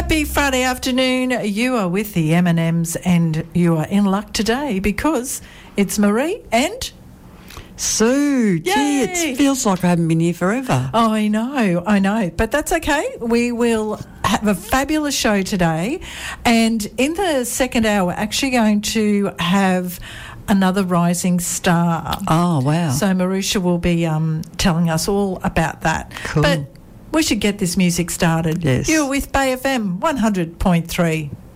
Happy Friday afternoon. You are with the M&Ms and you are in luck today because it's Marie and Sue. Gee, Yay! it feels like I haven't been here forever. Oh, I know. But that's okay. We will have a fabulous show today. And in the second hour, we're actually going to have another rising star. Oh, wow. So Marusha will be telling us all about that. Cool. But we should get this music started. Yes. You're with Bay FM 100.3.